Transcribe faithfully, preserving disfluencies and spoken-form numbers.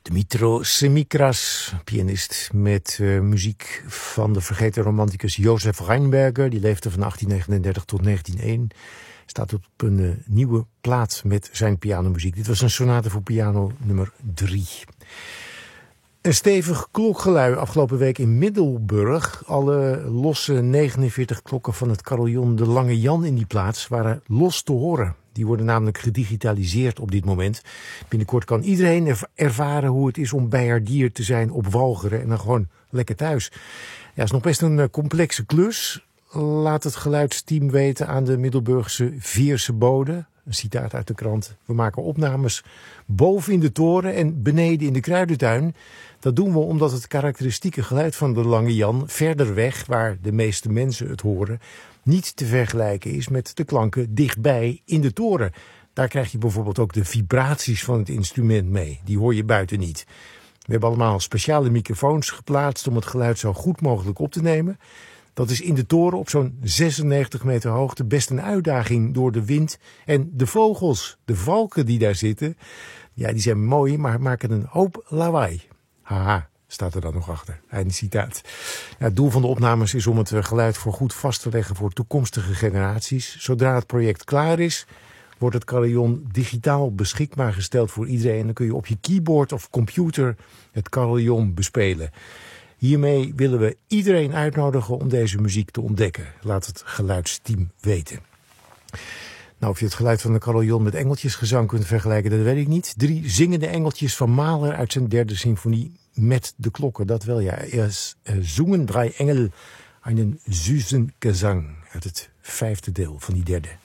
Dmytro Semikras, pianist met uh, muziek van de vergeten romanticus Josef Rheinberger. Die leefde van achttien negenendertig tot negentien één. Staat op een uh, nieuwe plaat met zijn pianomuziek. Dit was een sonate voor piano nummer drie. Een stevig klokgelui afgelopen week in Middelburg. Alle losse negenenveertig klokken van het carillon De Lange Jan in die plaats waren los te horen. Die worden namelijk gedigitaliseerd op dit moment. Binnenkort kan iedereen ervaren hoe het is om bijaardier te zijn op Walcheren en dan gewoon lekker thuis. Ja, is nog best een complexe klus. Laat het geluidsteam weten aan de Middelburgse Veerse Bode. Een citaat uit de krant. We maken opnames boven in de toren en beneden in de kruidentuin. Dat doen we omdat het karakteristieke geluid van de Lange Jan verder weg, waar de meeste mensen het horen, niet te vergelijken is met de klanken dichtbij in de toren. Daar krijg je bijvoorbeeld ook de vibraties van het instrument mee. Die hoor je buiten niet. We hebben allemaal speciale microfoons geplaatst om het geluid zo goed mogelijk op te nemen. Dat is in de toren op zo'n zesennegentig meter hoogte best een uitdaging door de wind. En de vogels, de valken die daar zitten, ja, die zijn mooi, maar maken een hoop lawaai. Haha, staat er dan nog achter. Einde citaat. Ja, het doel van de opnames is om het geluid voor goed vast te leggen voor toekomstige generaties. Zodra het project klaar is, wordt het carillon digitaal beschikbaar gesteld voor iedereen. Dan kun je op je keyboard of computer het carillon bespelen. Hiermee willen we iedereen uitnodigen om deze muziek te ontdekken. Laat het geluidsteam weten. Nou, of je het geluid van de carillon met engeltjesgezang kunt vergelijken, dat weet ik niet. Drie zingende engeltjes van Mahler uit zijn derde symfonie met de klokken. Dat wel, ja. Er zungen drei Engel einen süßen Gesang uit het vijfde deel van die derde.